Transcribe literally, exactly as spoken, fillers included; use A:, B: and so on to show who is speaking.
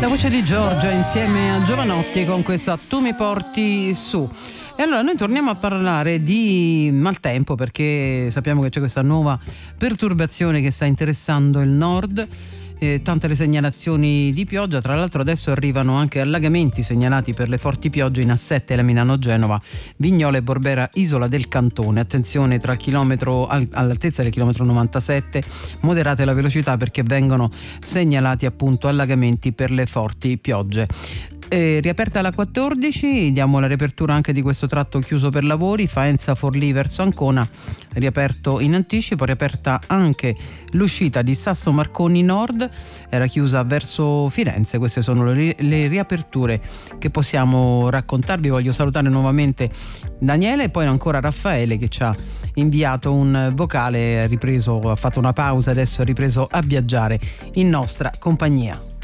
A: La voce di Giorgia insieme a Giovanotti con questa Tu mi porti su. E allora noi torniamo a parlare di maltempo, perché sappiamo che c'è questa nuova perturbazione che sta interessando il nord. Eh, tante le segnalazioni di pioggia, tra l'altro adesso arrivano anche allagamenti segnalati per le forti piogge in A sette, la Milano-Genova, Vignola e Borbera, Isola del Cantone. Attenzione, tra il chilometro all'altezza del chilometro novantasette, moderate la velocità perché vengono segnalati appunto allagamenti per le forti piogge. Eh, riaperta la quattordici, diamo la riapertura anche di questo tratto chiuso per lavori, Faenza-Forlì verso Ancona, riaperto in anticipo, riaperta anche l'uscita di Sasso Marconi Nord, era chiusa verso Firenze. Queste sono le, le riaperture che possiamo raccontarvi. Voglio salutare nuovamente Daniele e poi ancora Raffaele che ci ha inviato un vocale, ha ripreso, ha fatto una pausa, adesso ha ripreso a viaggiare in nostra compagnia.